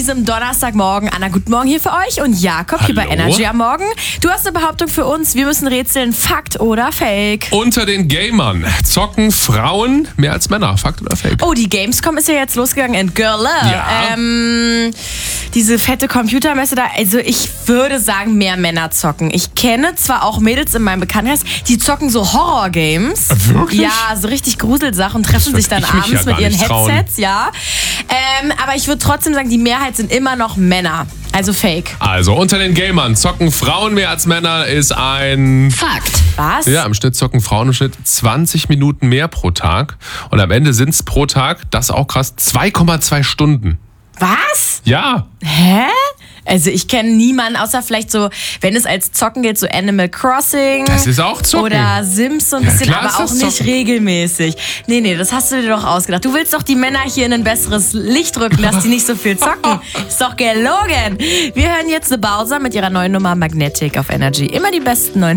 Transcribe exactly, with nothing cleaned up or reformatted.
diesem Donnerstagmorgen. Anna, guten Morgen hier für euch und Jakob hier bei Hallo. Energy am Morgen. Du hast eine Behauptung für uns. Wir müssen rätseln, Fakt oder Fake? Unter den Gamern zocken Frauen mehr als Männer. Fakt oder Fake? Oh, die Gamescom ist ja jetzt losgegangen in Girl Love. Ja. Ähm, diese fette Computermesse da. Also ich würde sagen, mehr Männer zocken. Ich kenne zwar auch Mädels in meinem Bekanntenkreis, die zocken so Horror-Games. Wirklich? Ja, so richtig Gruselsachen, treffen sich dann würd ich mich abends ja mit gar ihren nicht trauen. Headsets. Ja. Ähm, aber ich würde trotzdem sagen, die Mehrheit sind immer noch Männer. Also Fake. Also, unter den Gamern zocken Frauen mehr als Männer ist ein... Fakt. Was? Ja, im Schnitt zocken Frauen im Schnitt zwanzig Minuten mehr pro Tag. Und am Ende sind es pro Tag, das ist auch krass, zwei Komma zwei Stunden. Was? Ja. Hä? Also ich kenne niemanden, außer vielleicht so, wenn es als Zocken gilt, so Animal Crossing. Das ist auch Zocken. Oder Sims so ein Ja, bisschen, klar aber ist auch das nicht Zocken. regelmäßig. Nee, nee, das hast du dir doch ausgedacht. Du willst doch die Männer hier in ein besseres Licht rücken, dass die nicht so viel zocken. Ist doch gelogen. Wir hören jetzt The Bowser mit ihrer neuen Nummer Magnetic auf Energy. Immer die besten neuen